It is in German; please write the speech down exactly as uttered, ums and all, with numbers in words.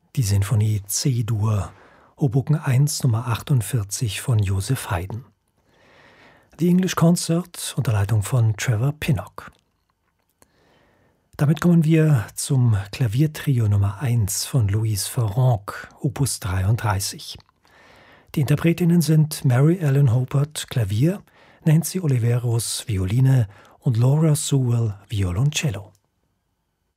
die Sinfonie C-Dur, Opus eins Nummer achtundvierzig von Joseph Haydn. The English Concert unter Leitung von Trevor Pinnock. Damit kommen wir zum Klaviertrio Nummer eins von Louise Farrenc, Opus dreiunddreißig. Die Interpretinnen sind Mary Ellen Hobart, Klavier, Nancy Oliveros, Violine und Laura Sewell, Violoncello.